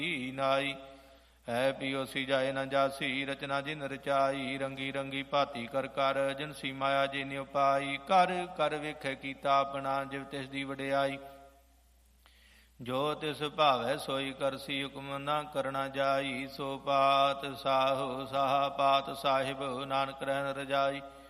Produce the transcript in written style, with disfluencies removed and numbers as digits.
ਨਾਈ। ਹੈ ਪਿਓਸੀ ਜਾਏ ਨ ਜਾਸੀ, ਰਚਨਾ ਜਿਨ ਰਚਾਈ। ਰੰਗੀ ਰੰਗੀ ਭਾਤੀ ਕਰ ਕਰ, ਜਿਨਸੀ ਮਾਇਆ ਜੇ ਨਿਉ ਪਾਈ। ਕਰ ਕਰ ਵੇਖੈ ਕੀਤਾ ਆਪਣਾ, ਜਿਵ ਤਿਸ ਦੀ ਵਡਿਆਈ। ਜੋ ਤਿਸ ਭਾਵੈ ਸੋਈ ਕਰਸੀ, ਹੁਕਮ ਨਾ ਕਰਨਾ ਜਾਈ। ਸੋ ਪਾਤ ਸਾਹੋ ਸਾਹਾ ਪਾਤ ਸਾਹਿਬ, ਨਾਨਕ ਰਹਿਣ ਰਜਾਈ।